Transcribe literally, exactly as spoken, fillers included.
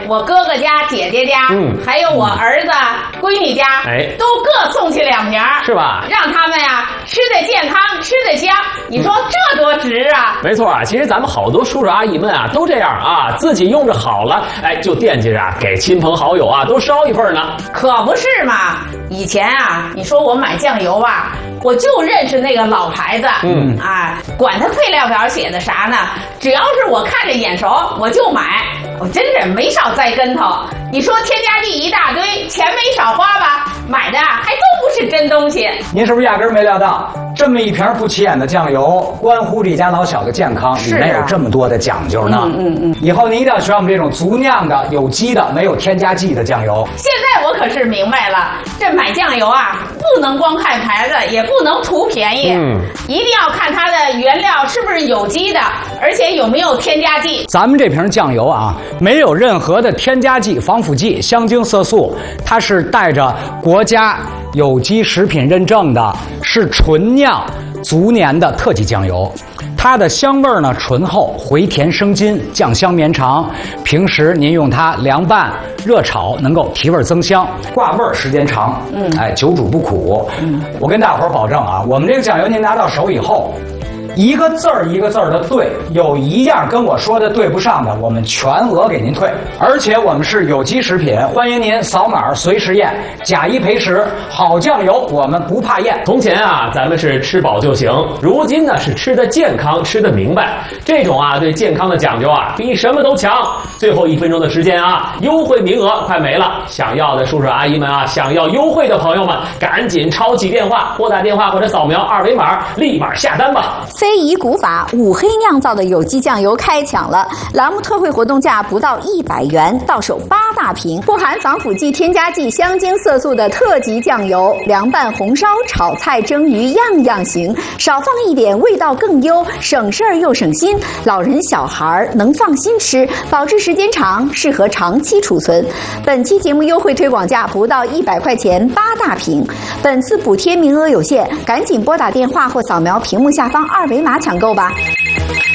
我哥哥家、姐姐家，嗯，还有我儿子、闺女家，哎，都各送去两瓶，是吧？让他们呀吃得健康，吃得香。你说这多值啊！ 没错啊，其实咱们好多叔叔阿姨们啊都这样啊，自己用着好了，哎，就惦记着给亲朋好友啊都捎一份呢。 可不是嘛！以前啊，你说我买酱油吧，我就认识那个老牌子，嗯，啊，管它配料表写的啥呢，只要是我看着眼熟，我就买，我真是没少栽跟头。你说添加剂一大堆，钱没少花吧？买的还都不是真东西。 您是不是压根儿没料到，这么一瓶不起眼的酱油，关乎这家老小的健康，里面有这么多的讲究呢？嗯嗯嗯。以后您一定要学我们这种足酿的、有机的、没有添加剂的酱油。 现在我可是明白了，这买酱油啊，不能光看牌子，也不能图便宜，嗯，一定要看它的原料是不是有机的，而且有没有添加剂。 咱们这瓶酱油啊，没有任何的添加剂、防腐剂、香精、色素，它是带着国家有机食品认证的，是纯酿足年的特级酱油。它的香味呢醇厚，回甜生津，酱香绵长。平时您用它凉拌、热炒，能够提味增香，挂味儿时间长。嗯，哎，久煮不苦。嗯，我跟大伙儿保证啊，我们这个酱油您拿到手以后，一个字儿一个字儿的对，有一样跟我说的对不上的，我们全额给您退。而且我们是有机食品，欢迎您扫码随时验，假一赔十。好酱油我们不怕验。 从前啊，咱们是吃饱就行，如今呢是吃得健康，吃得明白。这种啊对健康的讲究啊，比什么都强。最后一分钟的时间啊，优惠名额快没了，想要的叔叔阿姨们啊，想要优惠的朋友们，赶紧抄起电话，拨打电话或者扫描二维码，立马下单吧。 非遗古法五黑酿造的有机酱油开抢了，栏目特惠活动价不到一百元，到手八大瓶，不含防腐剂、添加剂、香精、色素的特级酱油，凉拌、红烧、炒菜、蒸鱼样样行，少放一点味道更优，省事儿又省心，老人小孩能放心吃，保质时间长，适合长期储存。本期节目优惠推广价不到一百块钱，八大瓶，本次补贴名额有限，赶紧拨打电话或扫描屏幕下方二维码抢购吧。